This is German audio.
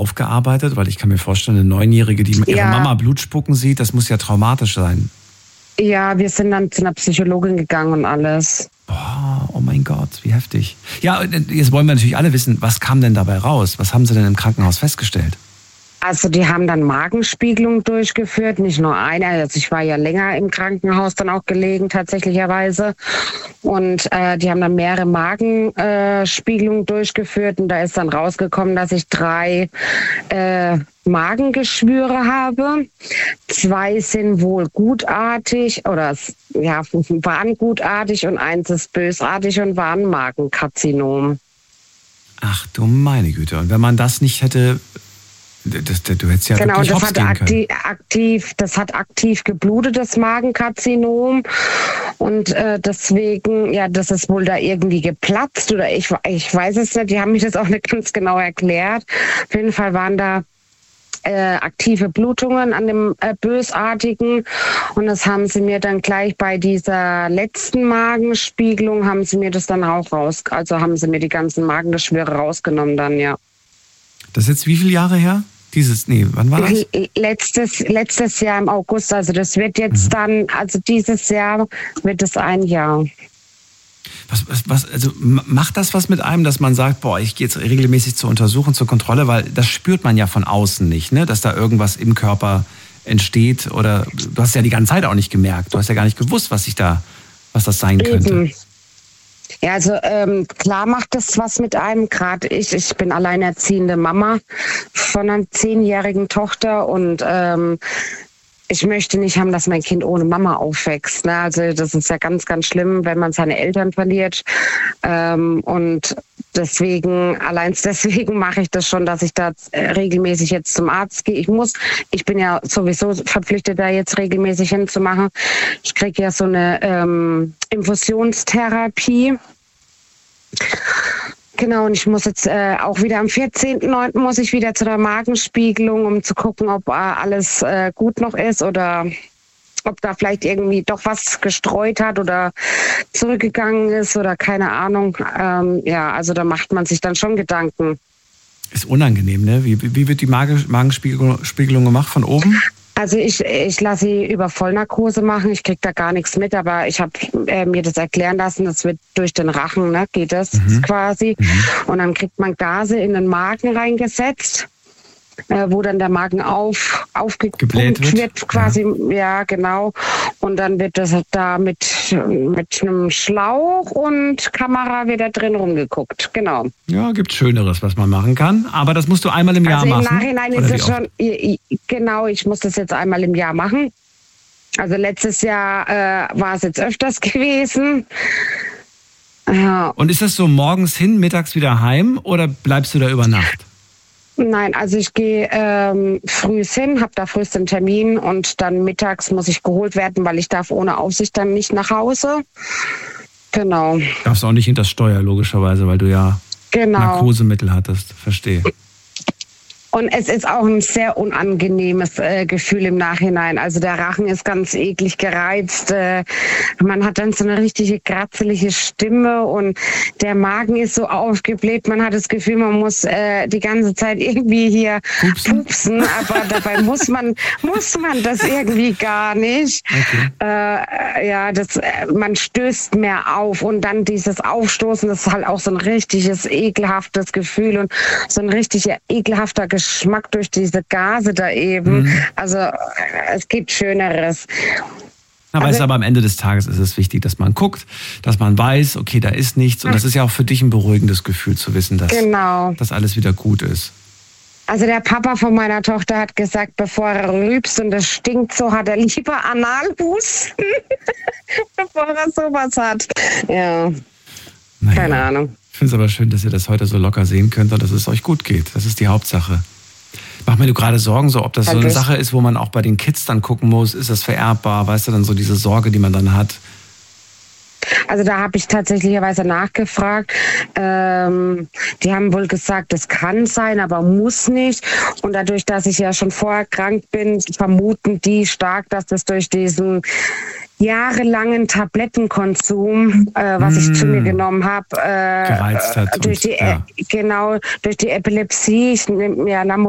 aufgearbeitet? Weil ich kann mir vorstellen, eine Neunjährige, die ihre Mama Blut spucken sieht, das muss ja traumatisch sein. Ja, wir sind dann zu einer Psychologin gegangen und alles. Boah, oh mein Gott, wie heftig. Ja, jetzt wollen wir natürlich alle wissen, was kam denn dabei raus? Was haben Sie denn im Krankenhaus festgestellt? Also die haben dann Magenspiegelung durchgeführt, nicht nur eine. Also ich war ja länger im Krankenhaus dann auch gelegen, tatsächlicherweise. Und die haben dann mehrere Magenspiegelungen durchgeführt. Und da ist dann rausgekommen, dass ich 3 Magengeschwüre habe. 2 sind wohl gutartig oder waren gutartig und 1 ist bösartig und war ein Magenkarzinom. Ach du meine Güte. Und wenn man das nicht hätte... du hättest ja genau, wirklich das hat aktiv geblutet, das Magenkarzinom. Und deswegen, das ist wohl da irgendwie geplatzt oder ich weiß es nicht. Die haben mich das auch nicht ganz genau erklärt. Auf jeden Fall waren da aktive Blutungen an dem Bösartigen. Und das haben sie mir dann gleich bei dieser letzten Magenspiegelung, haben sie mir das dann auch haben sie mir die ganzen Magengeschwüre rausgenommen dann, ja. Das ist jetzt wie viele Jahre her? Wann war das? Letztes Jahr im August, also das wird jetzt dann, also dieses Jahr wird es 1 Jahr. Also macht das was mit einem, dass man sagt, ich gehe jetzt regelmäßig zur Untersuchung, zur Kontrolle, weil das spürt man ja von außen nicht, ne? Dass da irgendwas im Körper entsteht oder du hast ja die ganze Zeit auch nicht gemerkt, du hast ja gar nicht gewusst, was das sein könnte. Eben. Ja, also klar macht das was mit einem. Gerade ich bin alleinerziehende Mama von einer 10-jährigen Tochter und ich möchte nicht haben, dass mein Kind ohne Mama aufwächst. Ne? Also das ist ja ganz, ganz schlimm, wenn man seine Eltern verliert. Und deswegen mache ich das schon, dass ich da regelmäßig jetzt zum Arzt gehe. Ich bin ja sowieso verpflichtet, da jetzt regelmäßig hinzumachen. Ich kriege ja so eine Infusionstherapie. Genau, und ich muss jetzt auch wieder am 14.09. muss ich wieder zu der Magenspiegelung, um zu gucken, ob alles gut noch ist oder ob da vielleicht irgendwie doch was gestreut hat oder zurückgegangen ist oder keine Ahnung. Also da macht man sich dann schon Gedanken. Ist unangenehm, ne? Wie wird die Magenspiegelung gemacht? Von oben? Also ich lasse sie über Vollnarkose machen. Ich kriege da gar nichts mit, aber ich habe mir das erklären lassen. Das wird durch den Rachen, ne, geht das quasi. Und dann kriegt man Gase in den Magen reingesetzt, wo dann der Magen aufgebläht wird quasi. Ja, genau. Und dann wird das da mit einem Schlauch und Kamera wieder drin rumgeguckt. Genau. Ja, gibt Schöneres, was man machen kann. Aber das musst du einmal im Jahr machen. Also im Nachhinein ist es schon, genau, ich muss das jetzt einmal im Jahr machen. Also letztes Jahr war es jetzt öfters gewesen. Ja. Und ist das so morgens hin, mittags wieder heim oder bleibst du da über Nacht? Nein, also ich gehe früh hin, habe da frühst einen Termin und dann mittags muss ich geholt werden, weil ich darf ohne Aufsicht dann nicht nach Hause. Genau. Darfst auch nicht hinter das Steuer, logischerweise, weil du ja Narkosemittel hattest. Verstehe. Und es ist auch ein sehr unangenehmes Gefühl im Nachhinein. Also der Rachen ist ganz eklig gereizt. Man hat dann so eine richtige kratzelige Stimme und der Magen ist so aufgebläht. Man hat das Gefühl, man muss die ganze Zeit irgendwie hier pupsen. Aber dabei muss man das irgendwie gar nicht. Okay. Man stößt mehr auf und dann dieses Aufstoßen, das ist halt auch so ein richtiges ekelhaftes Gefühl und so ein richtiger ekelhafter Geschmack durch diese Gase da eben. Also es gibt Schöneres. Aber am Ende des Tages ist es wichtig, dass man guckt, dass man weiß, okay, da ist nichts. Und das ist ja auch für dich ein beruhigendes Gefühl zu wissen, dass alles wieder gut ist. Also der Papa von meiner Tochter hat gesagt, bevor er rülpst und es stinkt so, hat er lieber Analhusten, bevor er sowas hat. Ja, keine Ahnung. Ich finde es aber schön, dass ihr das heute so locker sehen könnt und dass es euch gut geht. Das ist die Hauptsache. Mach mir du gerade Sorgen, so ob das so eine Sache ist, wo man auch bei den Kids dann gucken muss, ist das vererbbar? Weißt du, dann so diese Sorge, die man dann hat? Also da habe ich tatsächlicherweise nachgefragt. Die haben wohl gesagt, das kann sein, aber muss nicht. Und dadurch, dass ich ja schon vorher krank bin, vermuten die stark, dass das durch diesen jahrelangen Tablettenkonsum, was ich zu mir genommen habe, gereizt hat. Durch die Epilepsie. Ich nehme ja